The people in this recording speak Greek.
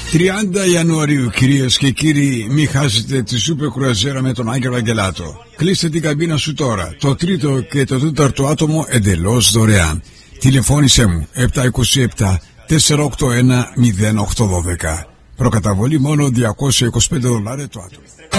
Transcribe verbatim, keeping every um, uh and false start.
τριάντα Ιανουαρίου, κυρίες και κύριοι, μη χάσετε τη Σούπερ Κρουαζέρα με τον Άγγελο Αγγελάτο. Κλείστε την καμπίνα σου τώρα. Το τρίτο και το τέταρτο άτομο εντελώς δωρεάν. Τηλεφώνησέ μου επτά δύο επτά τέσσερα οκτώ ένα μηδέν οκτώ ένα δύο. Προκαταβολή μόνο διακόσια είκοσι πέντε δολάρια το άτομο.